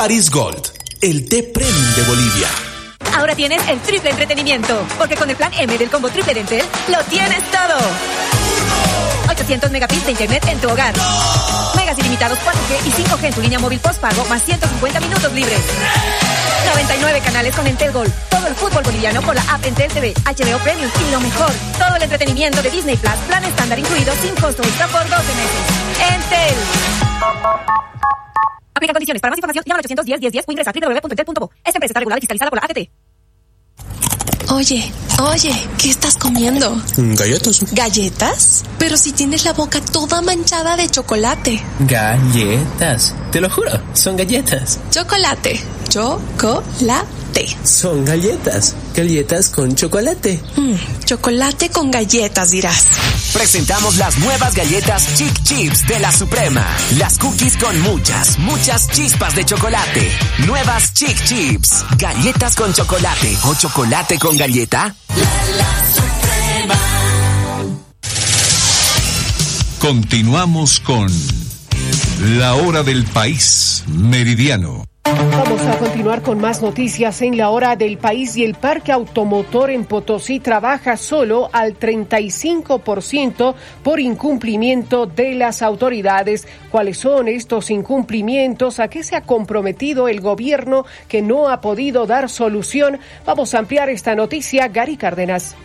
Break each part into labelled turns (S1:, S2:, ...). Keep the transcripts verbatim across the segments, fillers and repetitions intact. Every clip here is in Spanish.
S1: Paris Gold, el té premium de Bolivia.
S2: Ahora tienes el triple entretenimiento, porque con el plan M del combo triple de Entel, lo tienes todo. ochocientos megabits de internet en tu hogar. Megas ilimitados cuatro G y cinco G en tu línea móvil postpago, más ciento cincuenta minutos libres. noventa y nueve canales con Entel Gold. Todo el fútbol boliviano por la app Entel T V, H B O Premium y lo mejor, todo el entretenimiento de Disney Plus, plan estándar incluido sin costo extra por doce meses. Entel. Aplica condiciones. Para más información, llama al ochocientos diez, diez, diez o ingresa a doble u doble u doble u punto entel punto co. Esta empresa está regulada y fiscalizada por la A T T.
S3: Oye, oye, ¿qué estás comiendo?
S1: Galletas.
S3: ¿Galletas? Pero si tienes la boca toda manchada de chocolate.
S4: Galletas. Te lo juro, son galletas.
S3: Chocolate. Chocolate.
S4: Son galletas. Galletas con chocolate.
S3: Mm, chocolate con galletas, dirás.
S5: Presentamos las nuevas galletas Chic Chips de la Suprema. Las cookies con muchas, muchas chispas de chocolate. Nuevas Chic Chips. Galletas con chocolate o chocolate con galleta.
S6: La, la Suprema.
S7: Continuamos con La Hora del País Meridiano.
S8: Vamos a continuar con más noticias en La Hora del País. Y el parque automotor en Potosí trabaja solo al treinta y cinco por ciento por incumplimiento de las autoridades. ¿Cuáles son estos incumplimientos? ¿A qué se ha comprometido el gobierno que no ha podido dar solución? Vamos a ampliar esta noticia. Gary Cárdenas.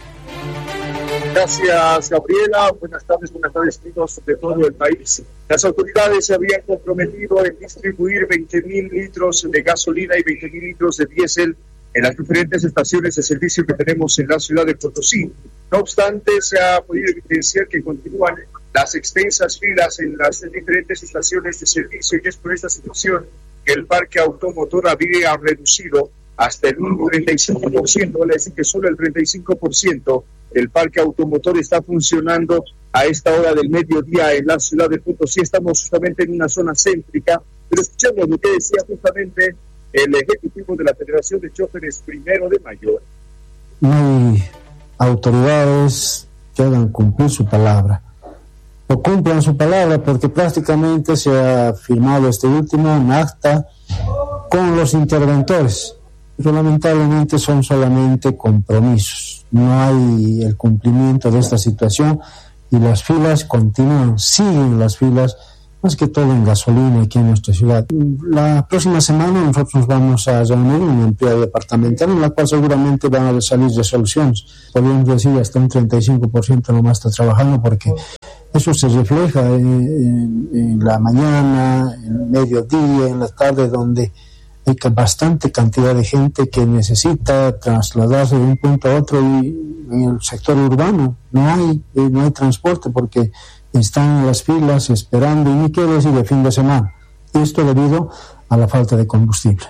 S9: Gracias, Gabriela. Buenas tardes, buenas tardes, amigos de todo el país. Las autoridades se habían comprometido en distribuir veinte mil litros de gasolina y veinte mil litros de diésel en las diferentes estaciones de servicio que tenemos en la ciudad de Potosí. No obstante, se ha podido evidenciar que continúan las extensas filas en las diferentes estaciones de servicio, y es por esta situación que el parque automotor había reducido hasta el treinta y cinco por ciento, vale decir que solo el treinta y cinco por ciento el parque automotor está funcionando a esta hora del mediodía en la ciudad de Potosí. Estamos justamente en una zona céntrica, pero escuchamos lo que decía justamente el ejecutivo de la Federación de Choferes Primero de Mayo.
S10: No hay autoridades que hagan cumplir su palabra, o cumplan su palabra, porque prácticamente se ha firmado este último un acta con los interventores, pero lamentablemente son solamente compromisos. No hay el cumplimiento de esta situación y las filas continúan, siguen las filas, más que todo en gasolina aquí en nuestra ciudad. La próxima semana nosotros vamos a reunir un empleo departamental en la cual seguramente van a salir resoluciones. Podríamos decir hasta un treinta y cinco por ciento nomás está trabajando, porque eso se refleja en, en, en la mañana, en el mediodía, en la tarde, donde hay bastante cantidad de gente que necesita trasladarse de un punto a otro, y en el sector urbano no hay, no hay transporte porque están en las filas esperando, y ni quiero decir de fin de semana. Esto debido a la falta de combustible.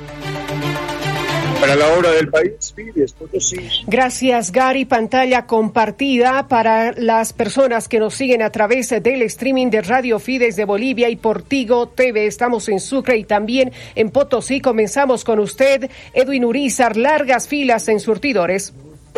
S9: Para La Hora del País, Fides Potosí.
S8: Gracias, Gary. Pantalla compartida para las personas que nos siguen a través del streaming de Radio Fides de Bolivia y por Tigo T V. Estamos en Sucre y también en Potosí. Comenzamos con usted, Edwin Urizar. Largas filas en surtidores.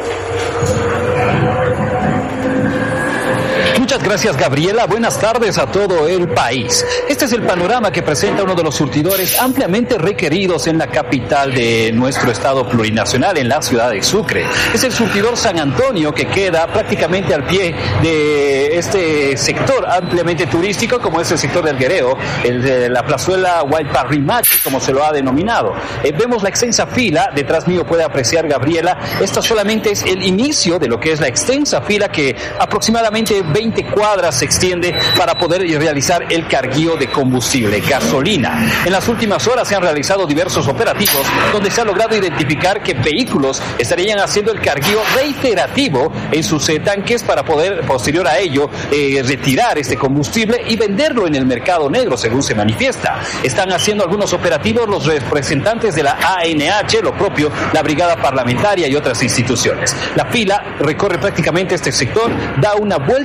S11: Muchas gracias, Gabriela. Buenas tardes a todo el país. Este es el panorama que presenta uno de los surtidores ampliamente requeridos en la capital de nuestro estado plurinacional, en la ciudad de Sucre. Es el surtidor San Antonio, que queda prácticamente al pie de este sector ampliamente turístico, como es el sector del Guereo, el de la plazuela Huayparrimachi, como se lo ha denominado. Eh, vemos la extensa fila, detrás mío puede apreciar Gabriela. Esta solamente es el inicio de lo que es la extensa fila que aproximadamente veinte cuadras se extiende para poder realizar el carguío de combustible, gasolina. En las últimas horas se han realizado diversos operativos donde se ha logrado identificar que vehículos estarían haciendo el carguío reiterativo en sus eh, tanques para poder, posterior a ello, eh, retirar este combustible y venderlo en el mercado negro, según se manifiesta. Están haciendo algunos operativos los representantes de la A N H, lo propio, la Brigada Parlamentaria y otras instituciones. La fila recorre prácticamente este sector, da una vuelta extensa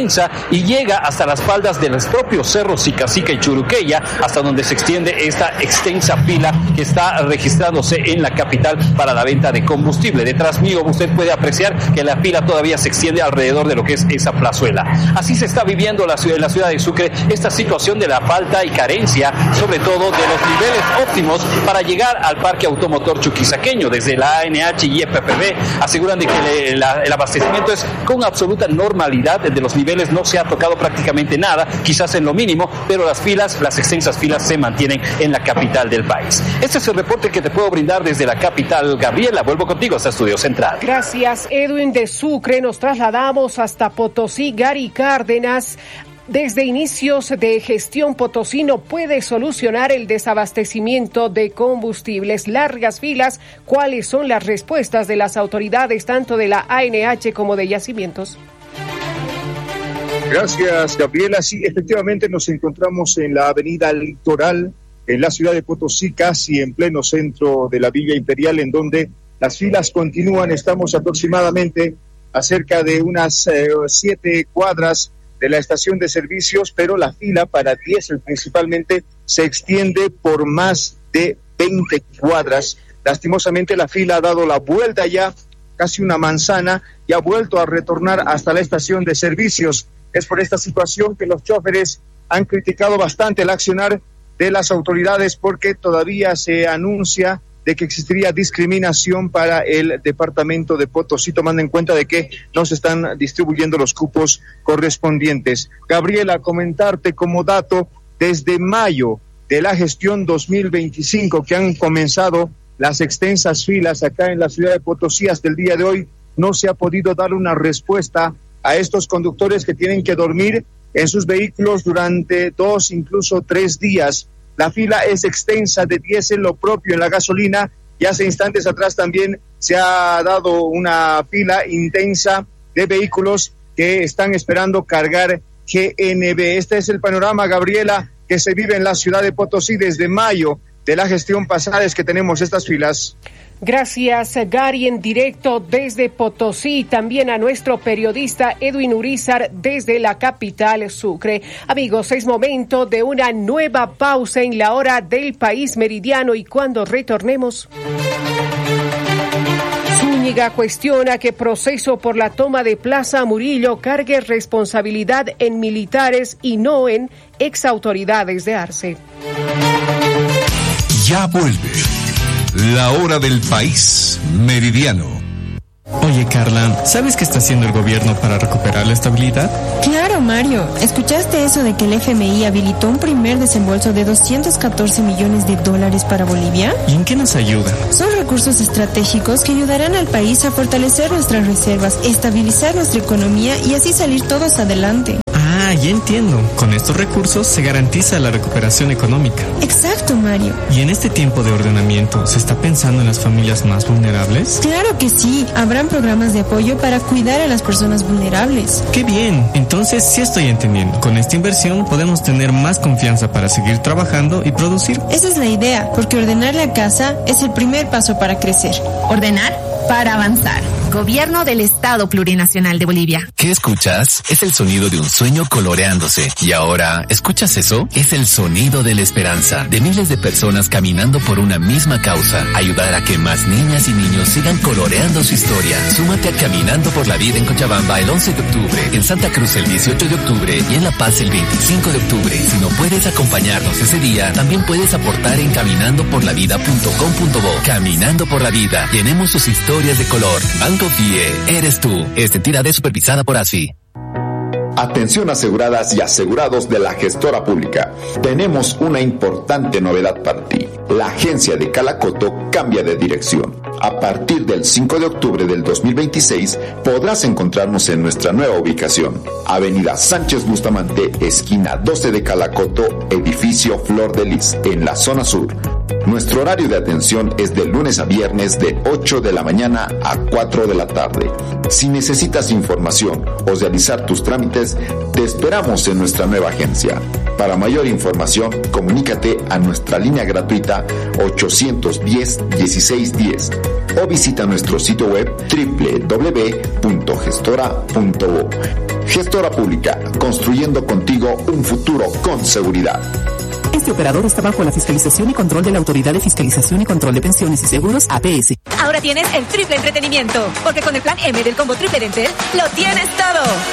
S11: comienza y llega hasta las faldas de los propios cerros Sicacica y Churuqueya, hasta donde se extiende esta extensa fila que está registrándose en la capital para la venta de combustible. Detrás mío usted puede apreciar que la fila todavía se extiende alrededor de lo que es esa plazuela. Así se está viviendo la ciudad, en la ciudad de Sucre esta situación de la falta y carencia, sobre todo de los niveles óptimos para llegar al parque automotor chuquisaqueño. Desde la A N H y E P P B aseguran de que le, la, el abastecimiento es con absoluta normalidad. De los niveles no se ha tocado prácticamente nada, quizás en lo mínimo, pero las filas, las extensas filas se mantienen en la capital del país. Este es el reporte que te puedo brindar desde la capital. Gabriela, vuelvo contigo hasta Estudio Central.
S8: Gracias, Edwin. De Sucre nos trasladamos hasta Potosí. Gary Cárdenas. Desde inicios de gestión, Potosí no puede solucionar el desabastecimiento de combustibles. Largas filas. ¿Cuáles son las respuestas de las autoridades, tanto de la A N H como de Yacimientos?
S9: Gracias, Gabriela. Sí, efectivamente nos encontramos en la avenida Litoral, en la ciudad de Potosí, casi en pleno centro de la Villa Imperial, en donde las filas continúan. Estamos aproximadamente a cerca de unas eh, siete cuadras de la estación de servicios, pero la fila para diésel principalmente se extiende por más de veinte cuadras. Lastimosamente la fila ha dado la vuelta ya, casi una manzana, y ha vuelto a retornar hasta la estación de servicios. Es por esta situación que los choferes han criticado bastante el accionar de las autoridades, porque todavía se anuncia de que existiría discriminación para el departamento de Potosí, tomando en cuenta de que no se están distribuyendo los cupos correspondientes. Gabriela, comentarte como dato, desde mayo de la gestión dos mil veinticinco, que han comenzado las extensas filas acá en la ciudad de Potosí, hasta el día de hoy no se ha podido dar una respuesta a estos conductores que tienen que dormir en sus vehículos durante dos, incluso tres días. La fila es extensa de diésel, lo propio en la gasolina, y hace instantes atrás también se ha dado una fila intensa de vehículos que están esperando cargar G N B. Este es el panorama, Gabriela, que se vive en la ciudad de Potosí desde mayo de la gestión pasada, es que tenemos estas filas.
S8: Gracias, Gary, en directo desde Potosí. También a nuestro periodista Edwin Urizar desde la capital Sucre. Amigos, es momento de una nueva pausa en la hora del país meridiano, y cuando retornemos, Zúñiga cuestiona que proceso por la toma de Plaza Murillo cargue responsabilidad en militares y no en exautoridades de Arce.
S7: Ya vuelve la hora del país meridiano.
S12: Oye, Carla, ¿sabes qué está haciendo el gobierno para recuperar la estabilidad?
S13: Claro, Mario. ¿Escuchaste eso de que el F M I habilitó un primer desembolso de doscientos catorce millones de dólares para Bolivia?
S12: ¿Y en qué nos ayuda?
S13: Son recursos estratégicos que ayudarán al país a fortalecer nuestras reservas, estabilizar nuestra economía y así salir todos adelante.
S12: Ah, ya entiendo. Con estos recursos se garantiza la recuperación económica.
S13: Exacto, Mario.
S12: ¿Y en este tiempo de ordenamiento se está pensando en las familias más vulnerables?
S13: Claro que sí. Habrán programas de apoyo para cuidar a las personas vulnerables.
S12: ¡Qué bien! Entonces sí estoy entendiendo. Con esta inversión podemos tener más confianza para seguir trabajando y producir.
S13: Esa es la idea, porque ordenar la casa es el primer paso para crecer.
S2: Ordenar para avanzar. Gobierno del Estado Plurinacional de Bolivia.
S14: ¿Qué escuchas? Es el sonido de un sueño coloreándose. Y ahora, ¿escuchas eso? Es el sonido de la esperanza, de miles de personas caminando por una misma causa. Ayudar a que más niñas y niños sigan coloreando su historia. Súmate a Caminando por la Vida en Cochabamba el once de octubre, en Santa Cruz el dieciocho de octubre y en La Paz el veinticinco de octubre. Si no puedes acompañarnos ese día, también puedes aportar en caminando por la vida punto com punto bo. Caminando por la Vida. Llenemos sus historias de color. Banco F I E, eres tú. Esta entidad es supervisada por A S F I.
S15: Atención aseguradas y asegurados de la gestora pública. Tenemos una importante novedad para ti. La agencia de Calacoto cambia de dirección. A partir del cinco de octubre del dos mil veintiséis podrás encontrarnos en nuestra nueva ubicación. Avenida Sánchez Bustamante, esquina doce de Calacoto, edificio Flor de Lis, en la zona sur. Nuestro horario de atención es de lunes a viernes de ocho de la mañana a cuatro de la tarde. Si necesitas información o realizar tus trámites, te esperamos en nuestra nueva agencia. Para mayor información, comunícate a nuestra línea gratuita ochocientos diez dieciséis diez o visita nuestro sitio web doble u doble u doble u punto gestora punto bo. Gestora Pública, construyendo contigo un futuro con seguridad.
S16: Este operador está bajo la fiscalización y control de la Autoridad de Fiscalización y Control de Pensiones y Seguros, A P S.
S2: Ahora tienes el triple entretenimiento, porque con el plan M del combo triple de Entel, lo tienes todo.